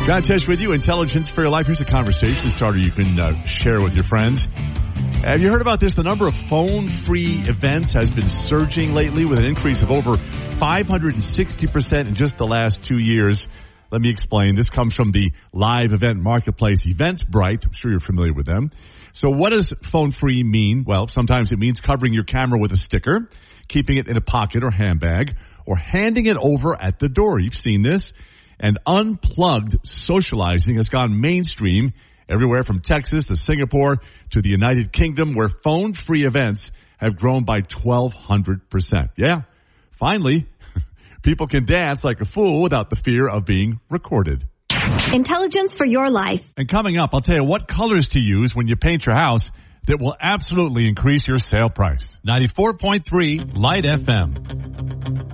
John Tesh with you. Intelligence for your life. Here's a conversation starter you can share with your friends. Have you heard about this? The number of phone-free events has been surging lately with an increase of over 560% in just the last 2 years. Let me explain. This comes from the live event marketplace Eventbrite. I'm sure you're familiar with them. So what does phone-free mean? Well, sometimes it means covering your camera with a sticker, keeping it in a pocket or handbag, or handing it over at the door. You've seen this. And unplugged socializing has gone mainstream everywhere from Texas to Singapore to the United Kingdom, where phone-free events have grown by 1,200%. Yeah, finally, people can dance like a fool without the fear of being recorded. Intelligence for your life. And coming up, I'll tell you what colors to use when you paint your house that will absolutely increase your sale price. 94.3 Light FM.